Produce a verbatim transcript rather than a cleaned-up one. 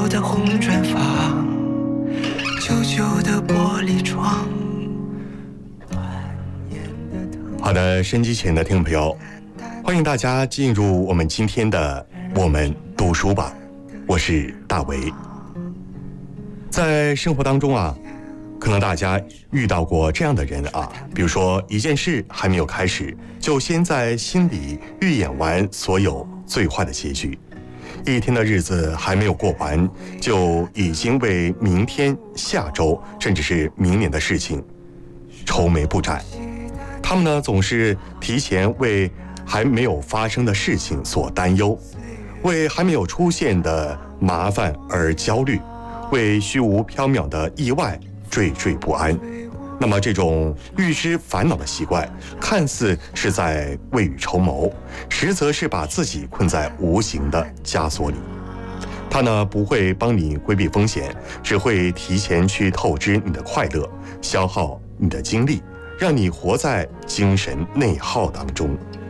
旧的红砖房，旧旧的玻璃窗。 好的，收音机前的听众朋友，欢迎大家进入我们今天的我们读书吧，我是大为。在生活当中啊，可能大家遇到过这样的人啊，比如说一件事还没有开始，就先在心里预演完所有最坏的结局；一天的日子还没有过完，就已经为明天、下周，甚至是明年的事情愁眉不展。他们呢，总是提前为还没有发生的事情所担忧，为还没有出现的麻烦而焦虑，为虚无缥缈的意外惴惴不安。那么这种预知烦恼的习惯，看似是在未雨绸缪，实则是把自己困在无形的枷锁里。它呢，不会帮你规避风险，只会提前去透支你的快乐，消耗你的精力，让你活在精神内耗当中。